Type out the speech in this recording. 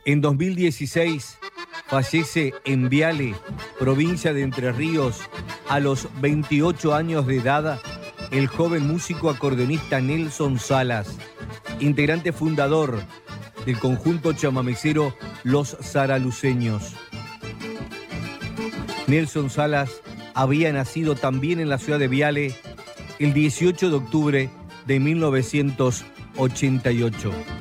En 2016 fallece en Viale, provincia de Entre Ríos, a los 28 años de edad, el joven músico acordeonista Nelson Salas, integrante fundador del conjunto chamamecero Los Zaraluceños. Nelson Salas había nacido también en la ciudad de Viale el 18 de octubre de 1988.